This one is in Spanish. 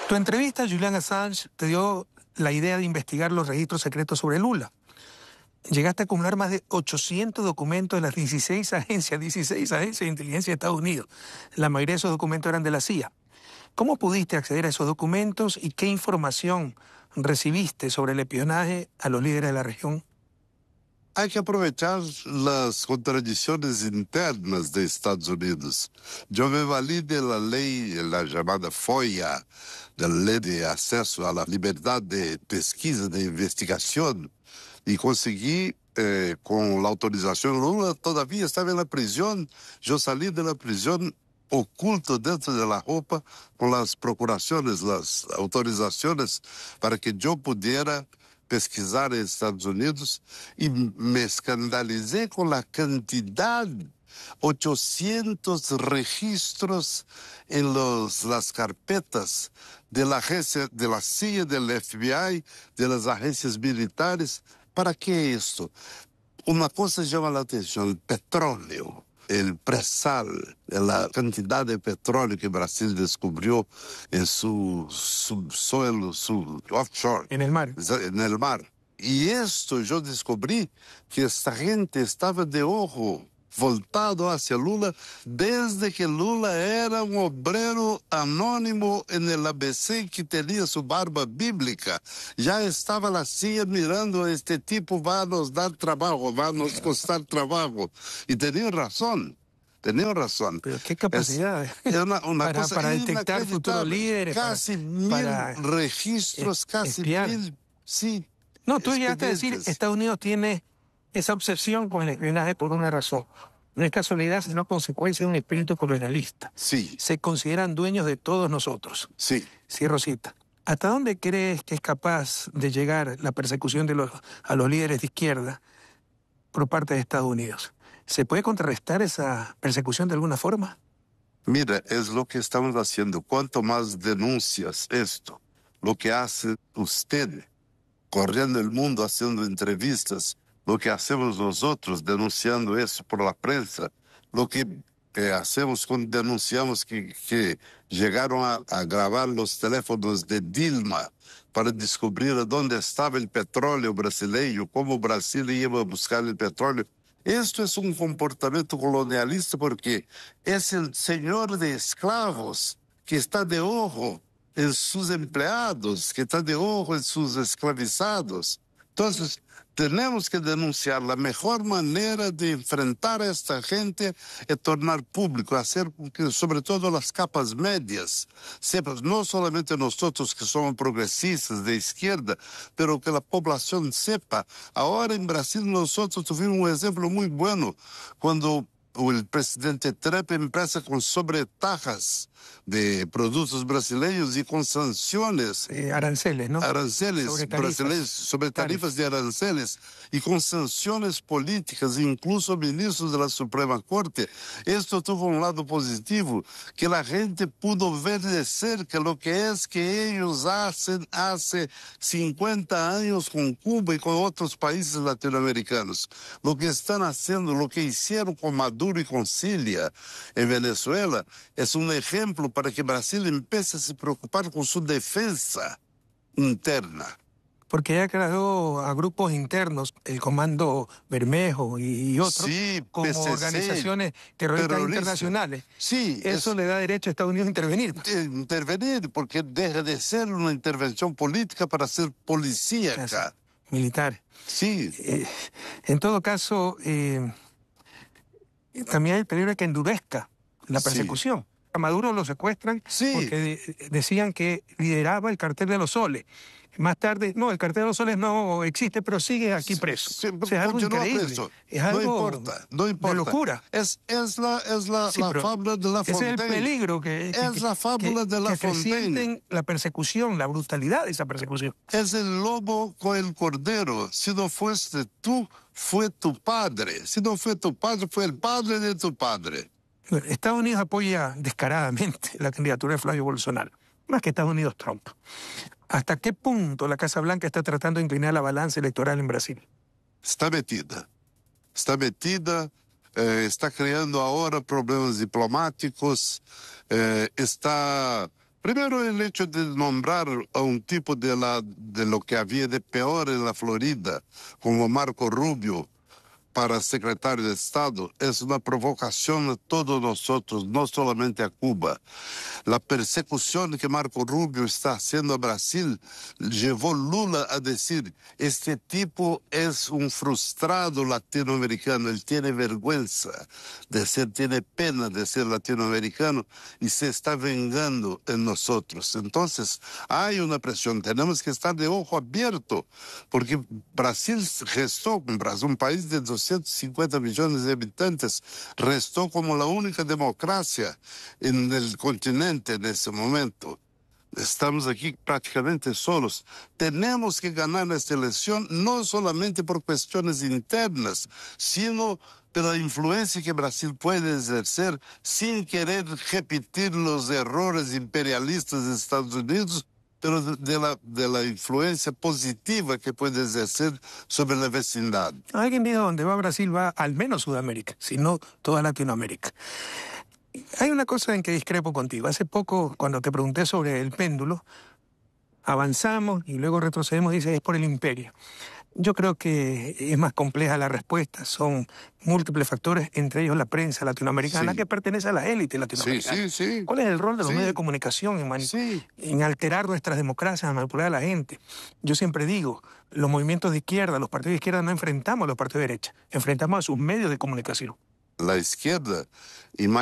Tu entrevista a Julian Assange te dio la idea de investigar los registros secretos sobre Lula. Llegaste a acumular más de 800 documentos de las 16 agencias de inteligencia de Estados Unidos. La mayoría de esos documentos eran de la CIA. ¿Cómo pudiste acceder a esos documentos y qué información recibiste sobre el espionaje a los líderes de la región? Hay que aprovechar las contradicciones internas de Estados Unidos. Yo me valí de la ley, la llamada FOIA, de la ley de acceso a la libertad de pesquisa, de investigación, y conseguí, con la autorización, Lula todavía estaba en la prisión, yo salí de la prisión oculto dentro de la ropa con las procuraciones, las autorizaciones para que yo pudiera pesquisar en Estados Unidos, y me escandalicé con la cantidad, 800 registros en las carpetas de la agencia, de la CIA, del FBI, de las agencias militares. ¿Para qué esto? Una cosa llama la atención: el petróleo, el presal, la cantidad de petróleo que Brasil descubrió en su subsuelo, su offshore. En el mar. En el mar. Y esto yo descubrí que esta gente estaba de ojo voltado hacia Lula desde que Lula era un obrero anónimo en el ABC que tenía su barba bíblica. Ya estaba la CIA mirando: este tipo va a nos dar trabajo, va a nos costar trabajo. Y tenía razón. Tenía razón. Pero qué capacidad es una cosa para detectar futuros líderes. Casi para 1000 registros, casi espiar. 1000. Sí. No, tú llegaste a decir, Estados Unidos tiene esa obsesión con el espionaje por una razón. No es casualidad, sino consecuencia de un espíritu colonialista. Sí. Se consideran dueños de todos nosotros. Sí. Cierro cita. ¿Hasta dónde crees que es capaz de llegar la persecución a los líderes de izquierda por parte de Estados Unidos? ¿Se puede contrarrestar esa persecución de alguna forma? Mira, es lo que estamos haciendo. Cuanto más denuncias esto, lo que hace usted, corriendo el mundo haciendo entrevistas, lo que hacemos nosotros denunciando eso por la prensa, lo que hacemos cuando denunciamos que llegaron a grabar los teléfonos de Dilma para descubrir dónde estaba el petróleo brasileño, cómo Brasil iba a buscar el petróleo. Esto es un comportamiento colonialista porque es el señor de esclavos que está de ojo en sus empleados, que está de ojo en sus esclavizados. Entonces, tenemos que denunciar. La mejor manera de enfrentar a esta gente es tornar público, hacer que sobre todo las capas medias sepan, no solamente nosotros que somos progresistas de izquierda, pero que la población sepa. Ahora en Brasil nosotros tuvimos un ejemplo muy bueno cuando el presidente Trump empieza con sobretajas de productos brasileños y con sanciones. Aranceles, ¿no? Aranceles brasileños, sobre tarifas de aranceles y con sanciones políticas, incluso ministros de la Suprema Corte. Esto tuvo un lado positivo, que la gente pudo ver de cerca lo que es que ellos hacen hace 50 años con Cuba y con otros países latinoamericanos. Lo que están haciendo, lo que hicieron con Maduro y con Cilia en Venezuela, es un ejemplo para que Brasil empiece a se preocupar con su defensa interna. Porque ya creó a grupos internos, el Comando Bermejo y otros, sí, como PCC, organizaciones terroristas internacionales. Sí, eso le da derecho a Estados Unidos a intervenir. Intervenir, porque deja de ser una intervención política para ser policíaca. Militar. Sí. En todo caso, también hay el peligro de que endurezca la persecución. Sí. A Maduro lo secuestran porque decían que lideraba el cartel de los soles. Más tarde, no, el cartel de los soles no existe, pero sigue aquí preso. Sí, o sea, es algo increíble. Preso. Es algo no importa. De locura. Es la fábula de La Fontaine. Ese es el peligro es la fábula de La Fontaine. La persecución, la brutalidad de esa persecución. Es el lobo con el cordero. Si no fuiste tú, fue tu padre. Si no fue tu padre, fue el padre de tu padre. Estados Unidos apoya descaradamente la candidatura de Flavio Bolsonaro, más que Estados Unidos Trump. ¿Hasta qué punto la Casa Blanca está tratando de inclinar la balanza electoral en Brasil? Está metida, está creando ahora problemas diplomáticos, está Primero, el hecho de nombrar a un tipo de lo que había de peor en la Florida, como Marco Rubio, para secretario de Estado, es una provocación a todos nosotros, no solamente a Cuba. La persecución que Marco Rubio está haciendo a Brasil llevó Lula a decir, este tipo es un frustrado latinoamericano, él tiene vergüenza de ser, tiene pena de ser latinoamericano y se está vengando en nosotros. Entonces, hay una presión, tenemos que estar de ojo abierto, porque Brasil restó, un país de 250 millones de habitantes, restó como la única democracia en el continente en ese momento. Estamos aquí prácticamente solos. Tenemos que ganar esta elección no solamente por cuestiones internas, sino por la influencia que Brasil puede ejercer sin querer repetir los errores imperialistas de Estados Unidos, pero de la influencia positiva que puede ejercer sobre la vecindad. Alguien dijo, donde va Brasil va al menos Sudamérica, si no toda Latinoamérica. Hay una cosa en que discrepo contigo. Hace poco, cuando te pregunté sobre el péndulo, avanzamos y luego retrocedemos, dices, es por el imperio. Yo creo que es más compleja la respuesta. Son múltiples factores, entre ellos la prensa latinoamericana, Sí. que pertenece a la élite latinoamericana. Sí. ¿Cuál es el rol de los Sí. medios de comunicación en alterar nuestras democracias, en manipular a la gente? Yo siempre digo, los movimientos de izquierda, los partidos de izquierda no enfrentamos a los partidos de derecha, enfrentamos a sus medios de comunicación. La izquierda